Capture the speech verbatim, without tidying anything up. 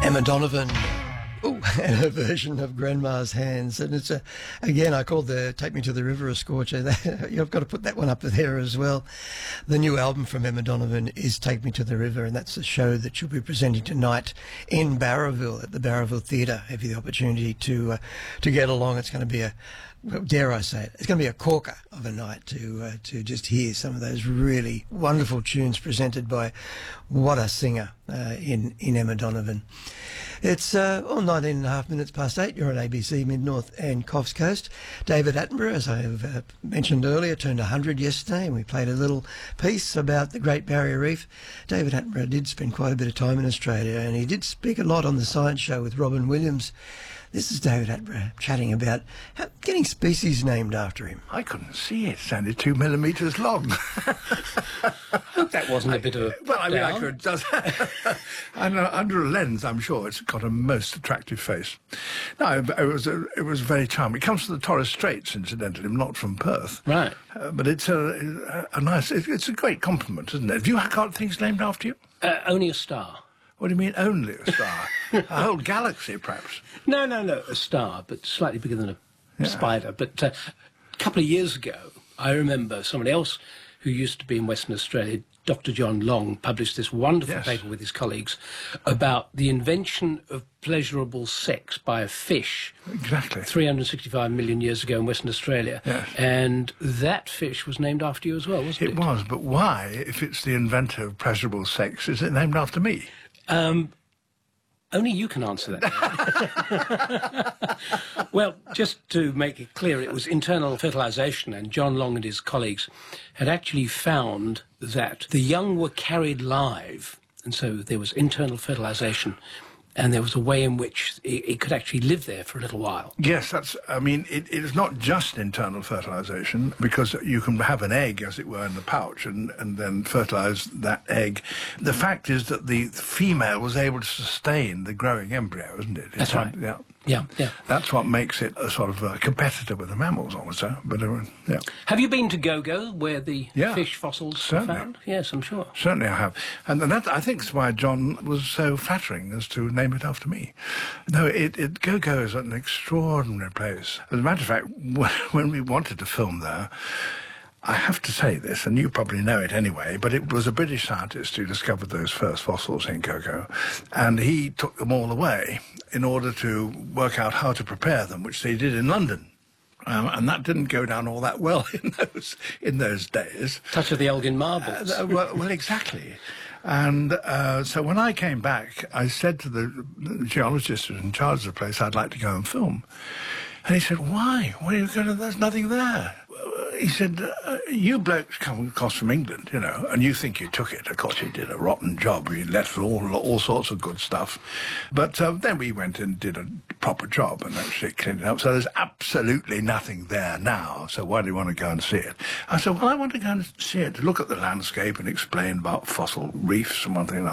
Emma Donovan, ooh, and her version of Grandma's Hands. And it's, a, again, I called the Take Me to the River a scorcher. You've got to put that one up there as well. The new album from Emma Donovan is Take Me to the River, and that's a show that she'll be presenting tonight in Barraville at the Barraville Theatre. Have you the opportunity to uh, to get along? It's going to be a, dare I say it, it's going to be a corker of a night to uh, to just hear some of those really wonderful tunes presented by what a singer uh, in, in Emma Donovan. It's uh, all nineteen and a half minutes past eight. You're on A B C Mid-North and Coffs Coast. David Attenborough, as I have uh, mentioned earlier, turned one hundred yesterday, and we played a little piece about the Great Barrier Reef. David Attenborough did spend quite a bit of time in Australia, and he did speak a lot on the Science Show with Robin Williams. This is David Attenborough chatting about how, getting species named after him. I couldn't see it. It's only two millimetres long. I hope that wasn't a bit of a Well, I mean, down. I could just... and uh, under a lens, I'm sure it's got a most attractive face. No, it was, a, it was very charming. It comes from the Torres Straits, incidentally, not from Perth. Right. Uh, but it's a, a, a nice... It, it's a great compliment, isn't it? Have you got things named after you? Uh, only a star. What do you mean, only a star? A whole galaxy, perhaps? No, no, no, a star, but slightly bigger than a Yeah. spider. But uh, a couple of years ago, I remember someone else who used to be in Western Australia, Doctor John Long, published this wonderful Yes. paper with his colleagues about the invention of pleasurable sex by a fish Exactly. three hundred sixty-five million years ago in Western Australia. Yes. And that fish was named after you as well, wasn't it? It was, but why, if it's the inventor of pleasurable sex, is it named after me? Um, only you can answer that. Well, just to make it clear, it was internal fertilisation, and John Long and his colleagues had actually found that the young were carried live, and so there was internal fertilisation, and there was a way in which it, it could actually live there for a little while. Yes, that's, I mean, it, it is not just internal fertilisation, because you can have an egg, as it were, in the pouch and, and then fertilise that egg. The fact is that the female was able to sustain the growing embryo, isn't it? That's right. Yeah. Yeah, yeah. That's what makes it a sort of a competitor with the mammals, also. But, uh, yeah. Have you been to Gogo, where the Yeah, fish fossils certainly. are found? Yes, I'm sure. Certainly I have. And that, I think, is why John was so flattering as to name it after me. No, it, it Gogo is an extraordinary place. As a matter of fact, when we wanted to film there, I have to say this, and you probably know it anyway, but it was a British scientist who discovered those first fossils in Gogo, and he took them all away in order to work out how to prepare them, which they did in London. Um, and that didn't go down all that well in those in those days. Touch of the Elgin marbles. Uh, well, well, exactly. And uh, so when I came back, I said to the, the geologist who was in charge of the place, I'd like to go and film. And he said, why? What are you going to, there's nothing there. He said, uh, you blokes come across from England, you know, and you think you took it. Of course, you did a rotten job. You left all all sorts of good stuff. But uh, then we went and did a proper job and actually cleaned it up. So there's absolutely nothing there now. So why do you want to go and see it? I said, well, I want to go and see it, to look at the landscape and explain about fossil reefs and one thing and another.